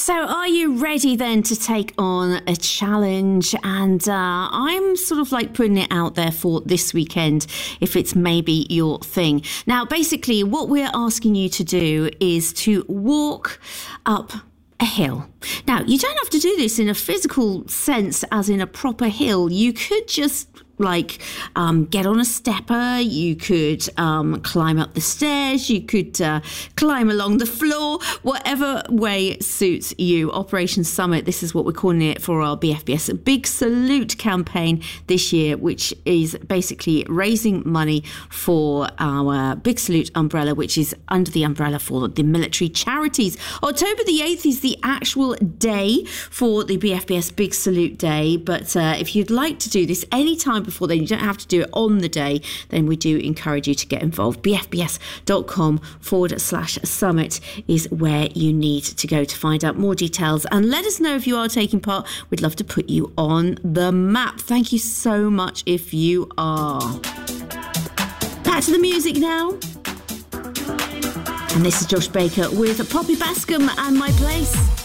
So are you ready then to take on a challenge? And I'm sort of like putting it out there for this weekend, if it's maybe your thing. Now, basically, what we're asking you to do is to walk up a hill. Now, you don't have to do this in a physical sense as in a proper hill. You could just get on a stepper, you could climb up the stairs, you could climb along the floor, whatever way suits you. Operation Summit, this is what we're calling it for our BFBS Big Salute campaign this year, which is basically raising money for our Big Salute umbrella, which is under the umbrella for the military charities. October the 8th is the actual day for the BFBS Big Salute Day, but if you'd like to do this anytime before then, you don't have to do it on the day, then we do encourage you to get involved. bfbs.com/summit is where you need to go to find out more details, and let us know if you are taking part. We'd love to put you on the map. Thank you so much if you are. Back to the music now, and this is Josh Baker with Poppy Bascom and My Place.